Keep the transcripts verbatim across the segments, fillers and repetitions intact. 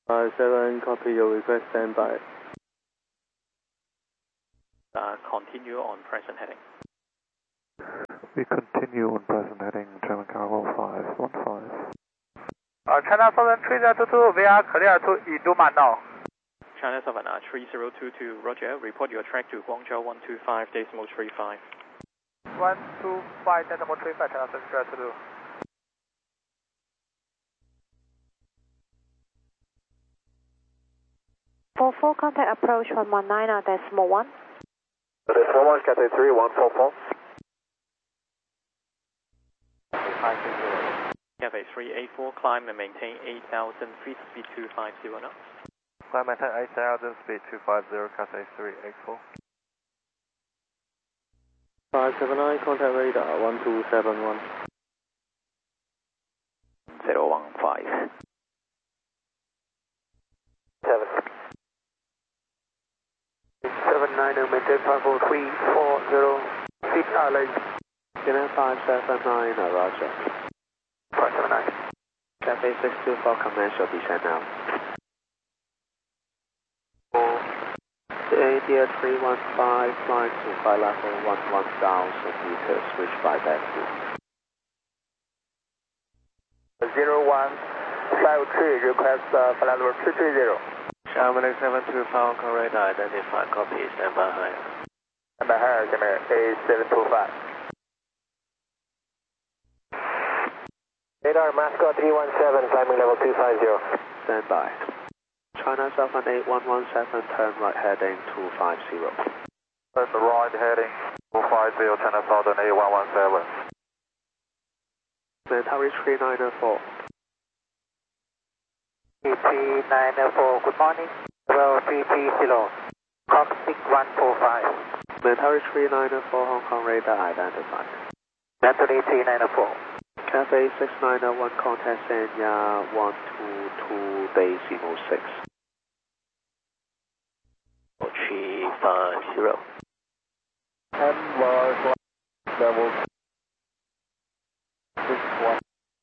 five seven, copy your request, stand by. Uh, continue on present heading. We continue on present heading, German Cargo five one five. Uh, China seven three zero two two, we are clear to Iduman now. China seven uh, three zero two two, roger, report your track to Guangzhou one two five, decimal three five. one two five, decimal three five, China seven three zero two two. four four, contact approach one one nine, uh, decimal one. Decimal one, Cathay three one four four. Cathay three eight four, climb and maintain eight thousand feet, speed two five zero knots. Climb maintain eight thousand, speed two five zero, Cathay three eight four. five seven nine, contact radar one two seven one. zero one five. seven. seven nine, maintain five four three four zero, six island. China five seven nine, uh, roger. five seven nine. Cathay six two four, commercial descent now. India three one five, flying to flight level one one thousand meters, reach by Bangkok. zero one five three, request uh, flight level two three zero. Sharman seven two four, correct, identify, copy, stand by higher. Stand by higher, A seven two five. Radar Mascot three one seven, climbing level two five zero. Stand by. China seven eight one one seven, turn right heading two five zero. Turn right heading two five zero, China Southern eight one one seven. Military three nine four. P T nine four, good morning. Well, P T zero. Cockpit one four five. Military three nine four, Hong Kong radar identified. Military three nine four. Cathay six nine one, contact Sanya one two two, decimal six. three five zero. And was level six one.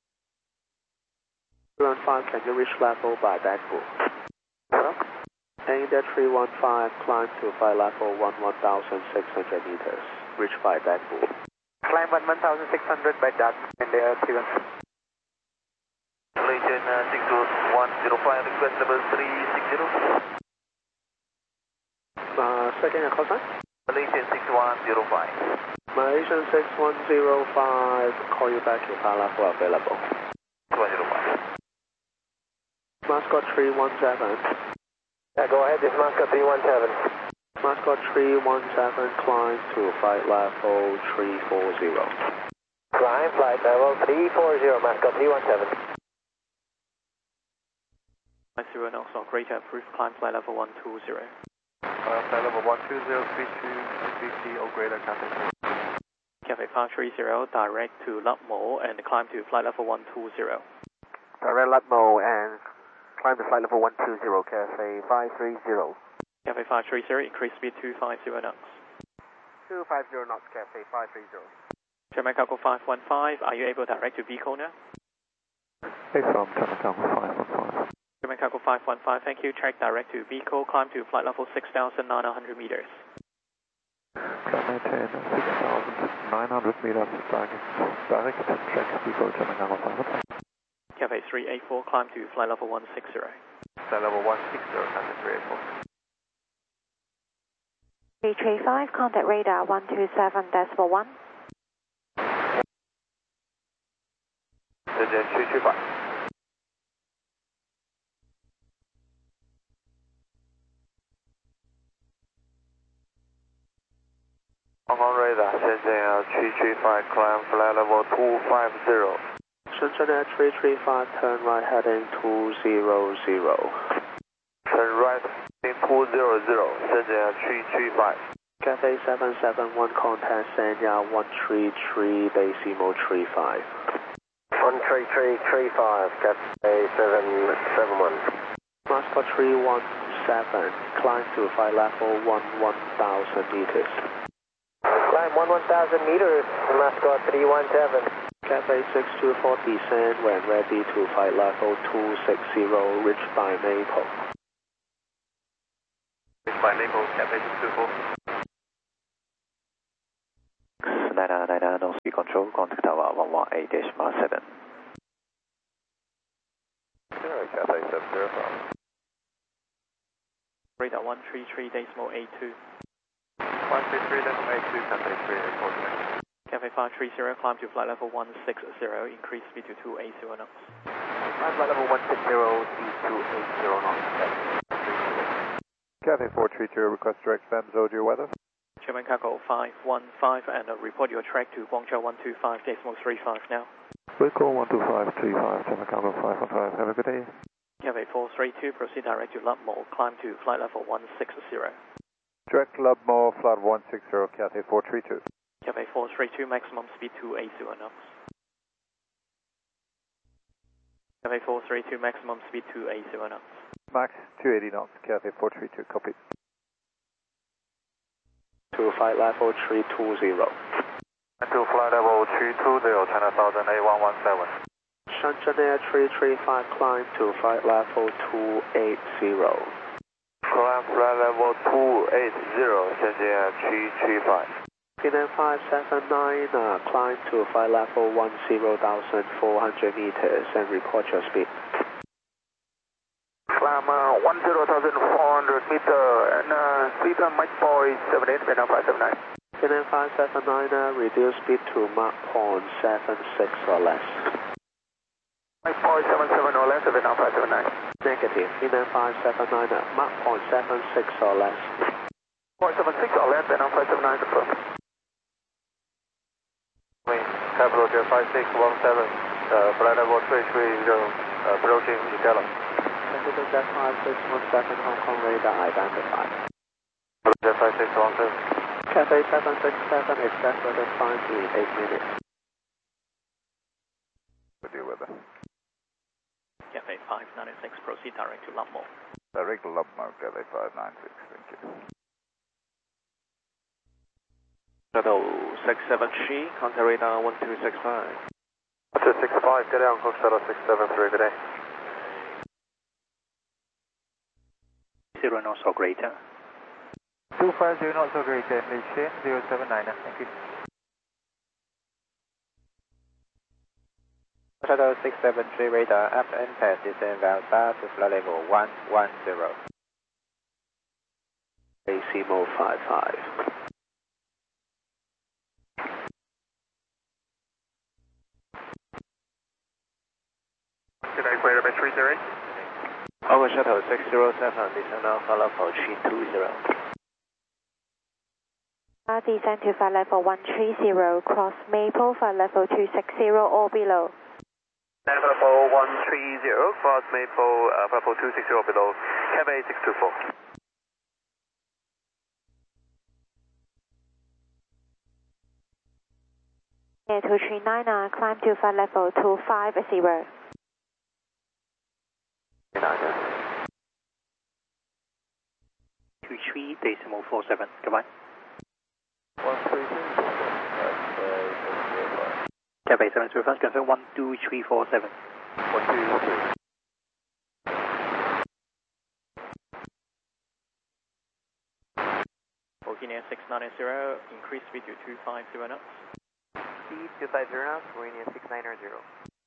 three one five, can you reach level by Bangkok? Hello? India three one five, climb to flight level one one thousand six hundred meters, reach by Bangkok. Climb one one thousand six hundred by dark, India three one five. Malaysian uh, six one zero five, request level three six zero. Uh, second, your call sign? Malaysian six one zero five. Malaysian six one zero five, call you back if flight level available. two one zero five. Mascot three one seven. Yeah, go ahead, this is Mascot three one seven. Mascot three one seven, climb to flight level three four zero. Climb flight level three four zero, Mascot three one seven. zero knots or greater, approved, climb flight level one two zero. Uh, flight level one two zero, speed two fifty or greater, Cathay. Cathay five three zero, direct to Lutmore and climb to flight level one two zero. Direct Lutmore and climb to flight level one two zero, Cathay five three zero. Cathay five three zero, increase speed two five zero knots. two five zero knots, Cathay five three zero. German Cargo five one five, are you able to direct to Bicol now? Hey, from German Cargo five one five. German Cargo five one five, thank you. Track direct to Bicol, climb to flight level six thousand nine hundred meters. Climb maintain six thousand nine hundred meters, direct, direct track Bicol, German Cargo five one five. Cathay three eight four, climb to flight level one six zero. Flight level one six zero, Cathay three eight four. three three five, contact radar one two seven, decimal one. Engine three three five. Hong Kong radar, Shenzhen three three five, climb flight level two five zero. Shenzhen three three five, turn right heading two zero zero. Turn right heading two zero zero, Shenzhen three three five. Cathay seven seven one, contact Sanya one three three, decimal three five. one three three three five, Cathay seven seven one. Mascot three one seven, climb to flight level one one thousand meters. Climb one one thousand meters, Mascot three one seven. Cathay six two four descend when ready to flight level two six zero, reach by Maple. Reach by Maple, Cathay six two four. nine nine nine, no speed control, contact tower one one eight decimal seven. Zero, Cathay seven zero five. Radar one three three decimal eight two. one three three decimal eight two, Cathay three reporting. Cathay five three zero, climb to flight level one six zero, increase speed to two eight zero knots. Climb flight level one six zero, speed two eight zero knots. Cathay four three two, request direct S A M Zodiac weather. German Cargo five one five and uh, report your track to Guangzhou one two five decimal three five now. Recall one two five three five, German Cargo five one five, have a good day. Cathay four three two, proceed direct to Lubmore, climb to flight level one six zero. Direct Lubmore, flight one six zero, Cathay four three two. Cathay four three two, maximum speed two eight zero knots. Cathay four three two, maximum speed two eight zero knots. Max two eighty knots, Cathay four three two, copy. To flight level three two zero. To flight level three two zero, China Southern A one one seven. Shenzhen Air three three five, climb to flight level two eight zero. Climb flight level two eight zero, Shenzhen Air three three five. P N five seven nine, uh, climb to flight level one zero thousand four hundred meters and report your speed. Climb uh, one zero thousand four hundred meter and uh, speed on Mach point seven eight, Vietnam five seven nine. P N five seven nine, uh, reduce speed to Mach point seven six or less. Mach point seven seven or less, Vietnam five seven nine. Negative, P N five seven nine, uh, Mach point seven six or less. point seven six or less, Vietnam five seven nine, confirm. Wing, Capital Jet five six one seven, uh, flight level three three zero, uh, approaching Igala. Capital Jet five six one seven, Hong Kong radar identified. Jet five six one seven. Cathay seven six seven, expect weather five in eight minutes. Good day, weather. Cathay five nine six, proceed direct to Lubmore. Direct Lubmore, Cathay five nine six, thank you. Shuttle six seven three, contact radar one two six five. one two six five, good day, Hong Kong Shuttle six seven three, good day. Zero knots or greater. two five zero knots or greater, maintain zero seven nine, thank you. Shuttle six seven three radar, up and pass, descend route bar to flight level one one zero. A C mode five five. Good day, Equator by three zero eight. Over shuttle six zero seven, descend now flight level three two zero. Uh, descend to flight level one three zero, cross Maple, flight level two six zero or below. Flight level one three zero, cross Maple, uh, flight level two six zero below, Cathay six two four. Air two three nine, uh, climb to flight level two five zero. two three decimal four seven, goodbye. one three three, Cathay seven zero five, confirm one two three four seven. one two three. Fourteen Air six nine zero, increase speed to two five zero knots. Speed two five zero knots, Meridian six nine zero.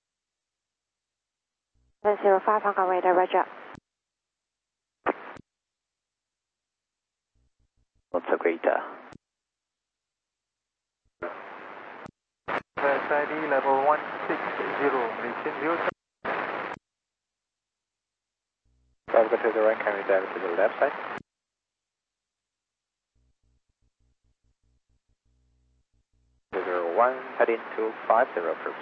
seven zero five, Hong Kong radar, roger. What's a greater? West I D level one six zero, maintain zero seven. Drive to the right, can we dive to the left side? zero one, heading to five zero, please.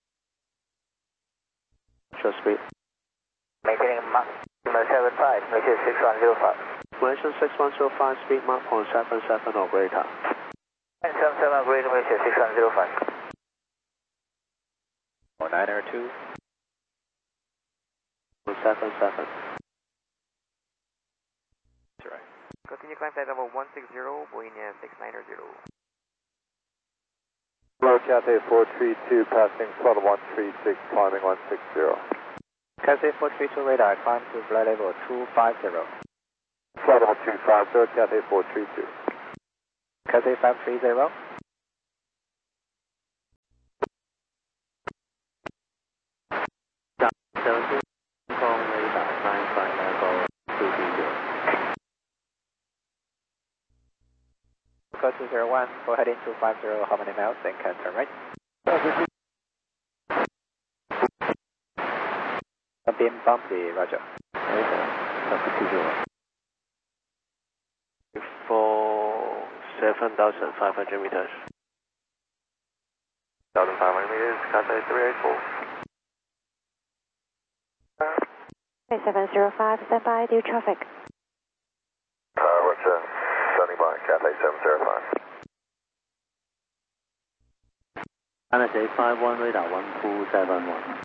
Show speed. Maintaining Mach seven five, Malaysia six one zero five. Malaysian six one zero five, speed Mach point seven seven or greater. seven seven, greater, Malaysia six one zero five. oh nine oh two. seven seven. That's right. Continue climb flight level one six zero, Boeing six nine zero. Hello, Cathay four three two, passing flight one three six, climbing one six zero. Cathay four three two radar, climb to flight level two five zero. Flight level two five zero, Cathay four three two. Cathay five three zero. seventeen, Hong Kong radar, climb flight level two three zero. Go two zero one, go ahead into five zero, how many miles, then can turn right. A beam bumpy, roger. For seven thousand five hundred meters. seven thousand five hundred meters, Cathay three eight four. seven zero five, stand by, due traffic. Uh, roger, standing by, Cathay seven zero five. N S A five one radar one two seven one.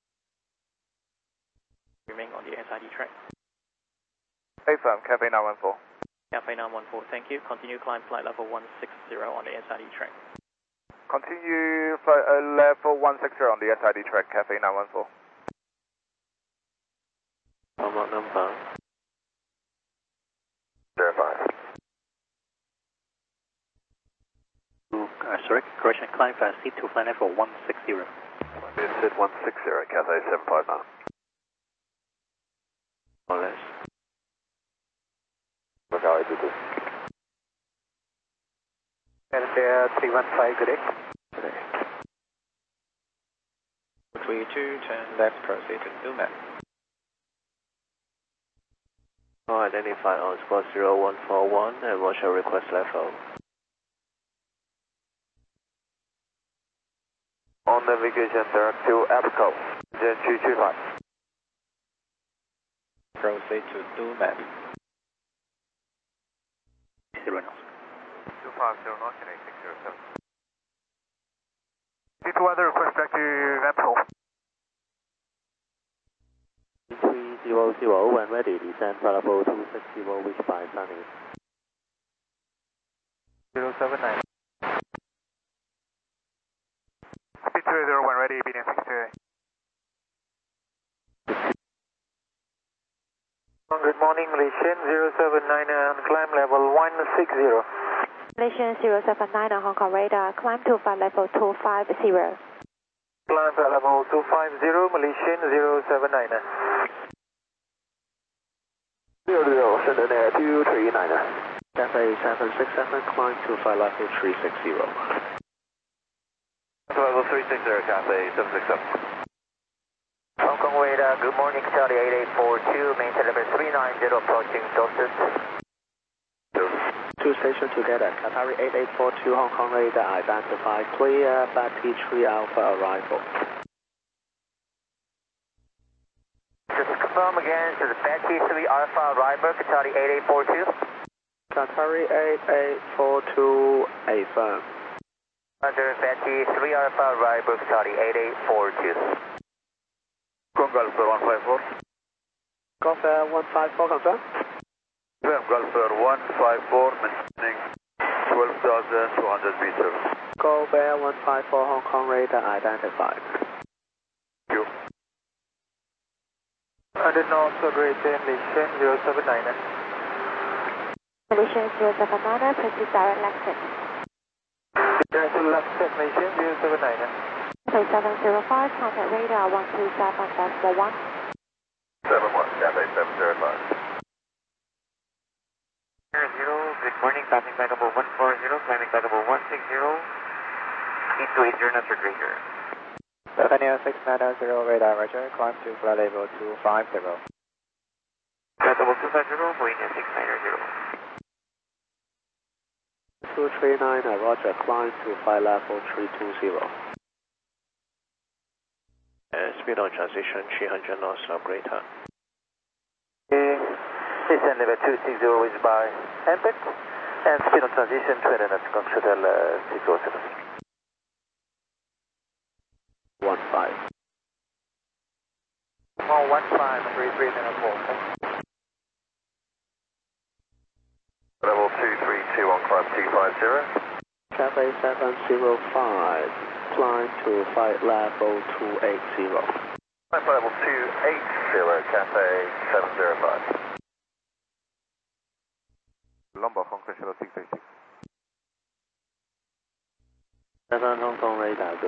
Remain on the S I D track. Affirm, Cathay nine one four. Cathay nine one four, thank you. Continue climb flight level one six zero on the S I D track. Continue flight uh, level one six zero on the S I D track, Cathay nine one four. What number? zero five. Uh, sorry, correction, climb fast, seat to flight level one six zero. It's at one six zero, Cathay seven five nine. Or less. Look how I did this. Cathay three one five, good day. three two, turn left, proceed to two map. Identify on spot zero one four one and watch your request level. On navigation, direct to Abaco, Gen two two five. Proceed to two map. Zero knots. two five zero knots and eight six zero seven. Need to weather request back to Abaco. three zero zero, when ready, descend flight level two six zero, reach by Sunny. zero seven nine. Speed two zero one, ready, B N six two eight. Good morning, Malaysian zero seven nine and climb level one six zero. Malaysian zero seven nine on Hong Kong radar, climb to flight level two five zero. Climb flight level two five zero, Malaysian zero seven nine. zero zero, send an air two three nine. Cathay seven six seven, climb to flight level three six zero. Level three six zero, Cathay seven six seven. Hong Kong radar, good morning, Charlie eight eight four two, maintain level three nine zero, approaching Dorset. Two stations together, Qatari eight eight four two, Hong Kong radar, identify clear, Batty three Alpha arrival. Just confirm again, to the Batty three Alpha arrival, Charlie eight eight four two. Qatari eight eight four two, affirm. Under Batty three Alpha arrival, Charlie eight eight four two. Golf one five four. Golf one five four, confirm. Golf one five four, maintaining twelve thousand two hundred meters. Golf one five four, Hong Kong radar, identified. Thank you. Under North Greater Malaysian zero seven nine. Malaysian zero seven nine, proceed direct left set. Direct to left set, Malaysian zero seven nine. Cathay seven zero five, contact radar one two seven dash four one. seven one, Cathay seven zero five. Zero, good morning, passing flight level one four zero, climbing flight level one six zero, eight two eight zero, Notre Greater. Daniel six nine zero, radar, roger, climb to flight level two five zero. Flight level two five zero, Boeing six nine zero. two three nine, roger, climb to flight level three two zero. And speed on transition three hundred knots or greater. Okay, descend level two six zero is by Ampeg, and speed on transition two hundred knots, consider six oh seven. one five. Oh, one five, three three nine four. Level two three two one five two five zero. Cafe seven zero five, climb to flight level two eighty. Flight level two eighty, Cafe seven zero five. Lombok Hong Kong Shuttle six eight six. Seven Hong Kong radar.